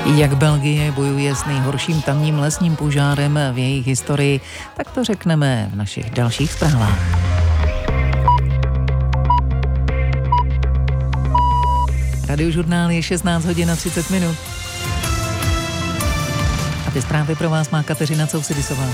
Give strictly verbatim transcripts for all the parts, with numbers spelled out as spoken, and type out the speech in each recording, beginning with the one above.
Jak Belgie bojuje s nejhorším tamním lesním požárem v jejich historii, tak to řekneme v našich dalších zprávách. Radiožurnál je šestnáct hodin a třicet minut. A ty zprávy pro vás má Kateřina Cousidisová.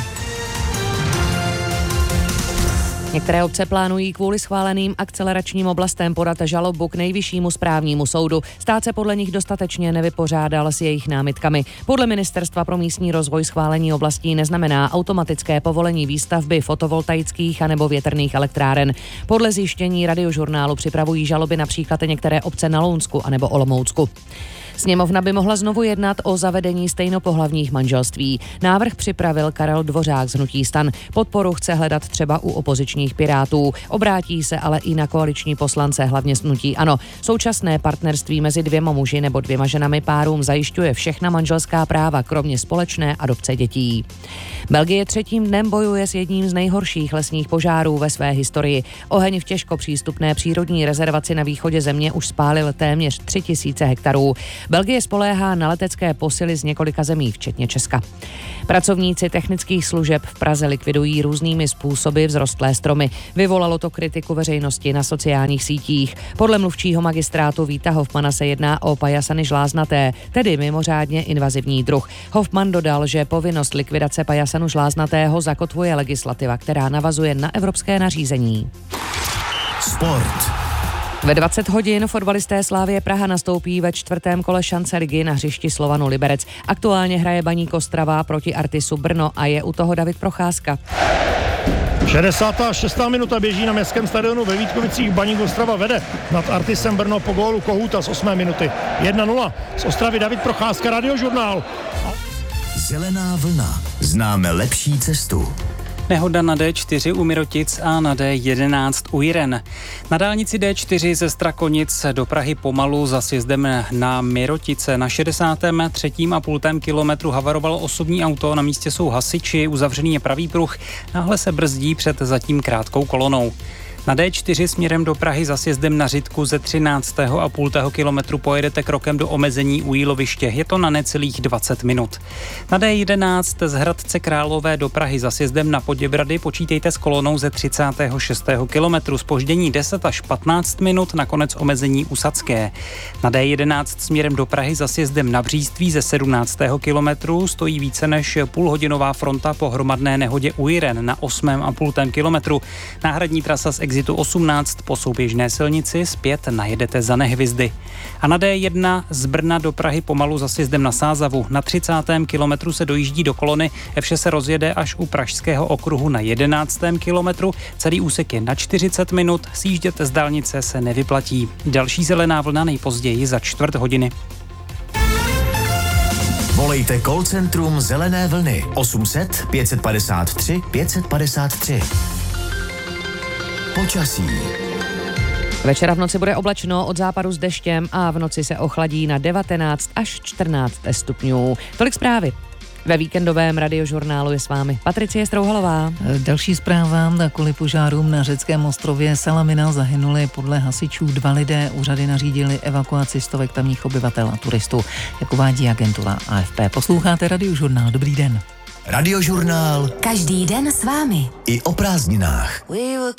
Některé obce plánují kvůli schváleným akceleračním oblastem podat žalobu k nejvyššímu správnímu soudu. Stát se podle nich dostatečně nevypořádal s jejich námitkami. Podle Ministerstva pro místní rozvoj schválení oblastí neznamená automatické povolení výstavby fotovoltaických anebo větrných elektráren. Podle zjištění Radiožurnálu připravují žaloby například některé obce na Lounsku anebo Olomoucku. Sněmovna by mohla znovu jednat o zavedení stejnopohlavních manželství. Návrh připravil Karel Dvořák z hnutí STAN. Podporu chce hledat třeba u opozičních Pirátů. Obrátí se ale i na koaliční poslance, hlavně z hnutí ANO. Současné partnerství mezi dvěma muži nebo dvěma ženami párům zajišťuje všechna manželská práva, kromě společné adopce dětí. Belgie třetím dnem bojuje s jedním z nejhorších lesních požárů ve své historii. Oheň v těžko přístupné přírodní rezervaci na východě země už spálil téměř tři tisíce hektarů. Belgie spoléhá na letecké posily z několika zemí, včetně Česka. Pracovníci technických služeb v Praze likvidují různými způsoby vzrostlé stromy. Vyvolalo to kritiku veřejnosti na sociálních sítích. Podle mluvčího magistrátu Víta Hofmana se jedná o pajasany žláznaté, tedy mimořádně invazivní druh. Hofman dodal, že povinnost likvidace pajasanu žláznatého zakotvuje legislativa, která navazuje na evropské nařízení. Sport. Ve dvacet hodin fotbalisté Slavie Praha nastoupí ve čtvrtém kole šance ligy na hřišti Slovanu Liberec. Aktuálně hraje Baník Ostrava proti Artisu Brno a je u toho David Procházka. šedesátá šestá minuta běží na městském stadionu ve Vítkovicích. Baník Ostrava vede nad Artisem Brno po gólu Kohouta z osmé minuty. jedna nula. Z Ostravy David Procházka, Radiožurnál. Zelená vlna. Známe lepší cestu. Nehoda na dé čtyři u Mirotic a na dé jedenáct u Jiren. Na dálnici dé čtyři ze Strakonic do Prahy pomalu za sjezdem na Mirotice. Na šedesátém třetím a půltém kilometru havarovalo osobní auto, na místě jsou hasiči, uzavřený je pravý pruh, náhle se brzdí před zatím krátkou kolonou. Na dé čtyři směrem do Prahy za sjezdem na Řitku ze třináctého a půltého kilometru pojedete krokem do omezení u Jíloviště. Je to na necelých dvacet minut. Na dé jedenáct z Hradce Králové do Prahy za sjezdem na Poděbrady počítejte s kolonou ze třicátého šestého kilometru. Zpoždění deset až patnáct minut, nakonec omezení u Sadské. Na dé jedenáct směrem do Prahy za sjezdem na Bříství ze sedmnáctého kilometru stojí více než půlhodinová fronta po hromadné nehodě u Jiren na osmém a půltém kilometru. Náhradní trasa z exitu osmnáct po souběžné silnici zpět najedete za Nehvizdy. A na dé jedna z Brna do Prahy pomalu za sjezdem na Sázavu. Na třicátém kilometru se dojíždí do kolony, vše se rozjede až u Pražského okruhu na jedenáctém kilometru. Celý úsek je na čtyřicet minut, sjíždět z dálnice se nevyplatí. Další zelená vlna nejpozději za čtvrt hodiny. Volejte call centrum Zelené vlny osm set pět padesát tři pět padesát tři. Počasí. Večera v noci bude oblačno, od západu s deštěm a v noci se ochladí na devatenáct až čtrnáct stupňů. Tolik zprávy. Ve víkendovém Radiožurnálu je s vámi Patricie Strouhalová. Další zpráva. Kvůli požárům na řeckém ostrově Salamina zahynuli podle hasičů dva lidé. Úřady nařídili evakuaci stovek tamních obyvatel a turistů, jak uvádí agentura A F P. Posloucháte Radiožurnál. Dobrý den. Radiožurnál. Každý den s vámi. I o prázdninách. We were